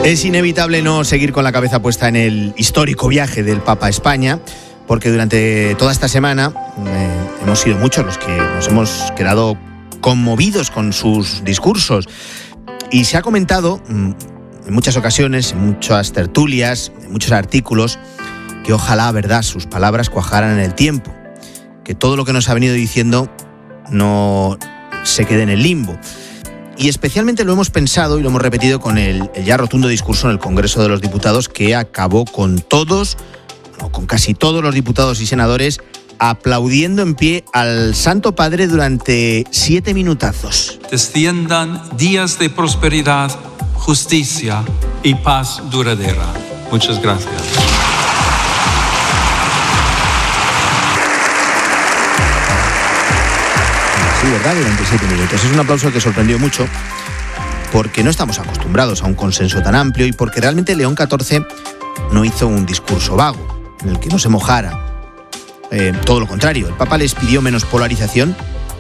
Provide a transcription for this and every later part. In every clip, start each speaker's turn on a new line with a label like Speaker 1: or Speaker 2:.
Speaker 1: Es inevitable no seguir con la cabeza puesta en el histórico viaje del Papa a España, porque durante toda esta semana hemos sido muchos los que nos hemos quedado conmovidos con sus discursos. Y se ha comentado en muchas ocasiones, en muchas tertulias, en muchos artículos, que ojalá, verdad, sus palabras cuajaran en el tiempo, que todo lo que nos ha venido diciendo no se quede en el limbo. Y especialmente lo hemos pensado y lo hemos repetido con el ya rotundo discurso en el Congreso de los Diputados, que acabó con con casi todos los diputados y senadores aplaudiendo en pie al Santo Padre durante 7 minutazos.
Speaker 2: Desciendan días de prosperidad, justicia y paz duradera. Muchas gracias.
Speaker 1: Sí, ¿verdad? Durante 7 minutos. Es un aplauso que sorprendió mucho porque no estamos acostumbrados a un consenso tan amplio y porque realmente León XIV no hizo un discurso vago en el que no se mojara. Todo lo contrario, el Papa les pidió menos polarización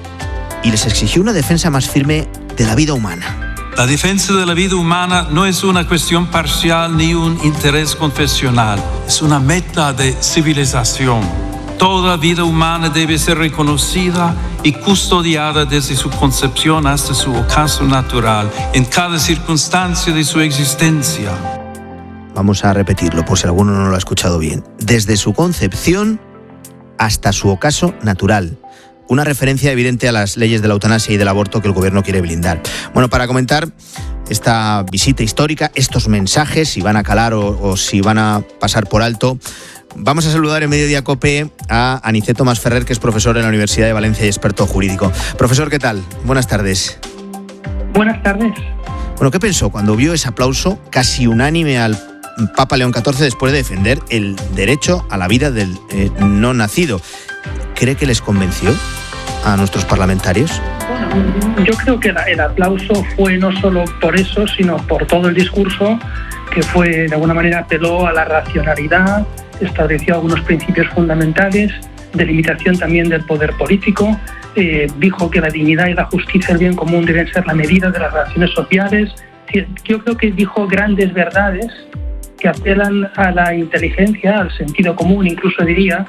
Speaker 1: y les exigió una defensa más firme de la vida humana.
Speaker 2: La defensa de la vida humana no es una cuestión parcial ni un interés confesional, es una meta de civilización. Toda vida humana debe ser reconocida y custodiada desde su concepción hasta su ocaso natural, en cada circunstancia de su existencia.
Speaker 1: Vamos a repetirlo por si alguno no lo ha escuchado bien. Desde su concepción hasta su ocaso natural. Una referencia evidente a las leyes de la eutanasia y del aborto que el gobierno quiere blindar. Bueno, para comentar esta visita histórica, estos mensajes, si van a calar o si van a pasar por alto, vamos a saludar en Mediodía COPE a Aniceto Masferrer, que es profesor en la Universidad de Valencia y experto jurídico. Profesor, ¿qué tal? Buenas tardes.
Speaker 3: Buenas tardes.
Speaker 1: Bueno, ¿qué pensó cuando vio ese aplauso casi unánime al Papa León XIV después de defender el derecho a la vida del no nacido? ¿Cree que les convenció a nuestros parlamentarios?
Speaker 3: Bueno, yo creo que el aplauso fue no solo por eso, sino por todo el discurso, que fue, de alguna manera, apeló a la racionalidad, estableció algunos principios fundamentales, de limitación también del poder político, dijo que la dignidad y la justicia y el bien común deben ser la medida de las relaciones sociales. Yo creo que dijo grandes verdades que apelan a la inteligencia, al sentido común, incluso diría,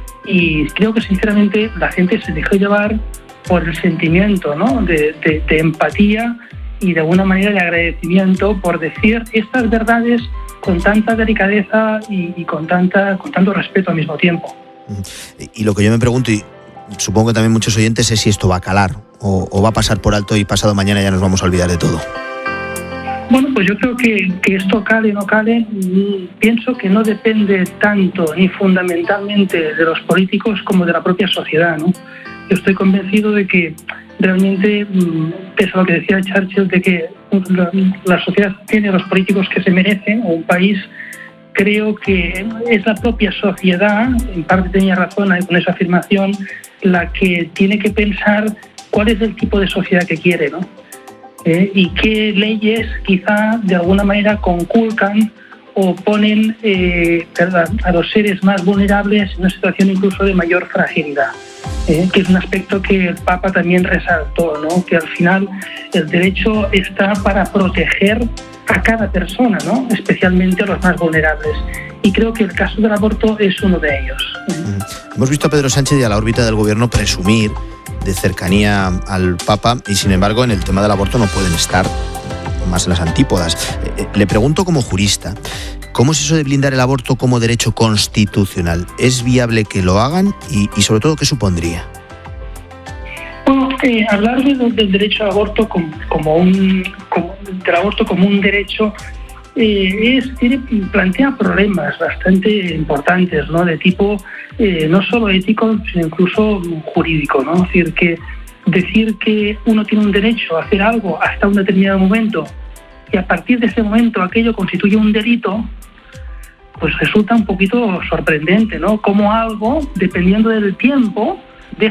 Speaker 3: y creo que sinceramente la gente se dejó llevar por el sentimiento, ¿no?, de empatía y de alguna manera de agradecimiento por decir estas verdades con tanta delicadeza y con tanto respeto al mismo tiempo.
Speaker 1: Y lo que yo me pregunto, y supongo que también muchos oyentes, es si esto va a calar o va a pasar por alto y pasado mañana ya nos vamos a olvidar de todo.
Speaker 3: Bueno, pues yo creo que esto cale o no cale, pienso que no depende tanto ni fundamentalmente de los políticos como de la propia sociedad, ¿no? Yo estoy convencido de que realmente, pese a lo que decía Churchill, de que la sociedad tiene a los políticos que se merecen, o un país, creo que es la propia sociedad, en parte tenía razón con esa afirmación, la que tiene que pensar cuál es el tipo de sociedad que quiere, ¿no? Y qué leyes quizá de alguna manera conculcan o ponen a los seres más vulnerables en una situación incluso de mayor fragilidad, que es un aspecto que el Papa también resaltó, ¿no?, que al final el derecho está para proteger a cada persona, ¿no?, especialmente a los más vulnerables. Y creo que el caso del aborto es uno de ellos.
Speaker 1: Hemos visto a Pedro Sánchez y a la órbita del gobierno presumir de cercanía al Papa y, sin embargo, en el tema del aborto no pueden estar más en las antípodas. Le pregunto como jurista, ¿cómo es eso de blindar el aborto como derecho constitucional? ¿Es viable que lo hagan y sobre todo, qué supondría?
Speaker 3: Bueno, hablar del derecho al aborto del aborto como un derecho plantea problemas bastante importantes, ¿no?, de tipo no solo ético, sino incluso jurídico, ¿no? Es decir que uno tiene un derecho a hacer algo hasta un determinado momento y a partir de ese momento aquello constituye un delito, pues resulta un poquito sorprendente, ¿no? Como algo, dependiendo del tiempo,